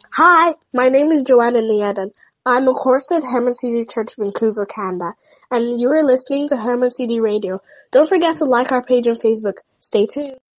Hi, my name is Joanna Nieden. I'm a chorister at Herman CD Church, Vancouver, Canada, and you are listening to Herman CD Radio. Don't forget to like our page on Facebook. Stay tuned.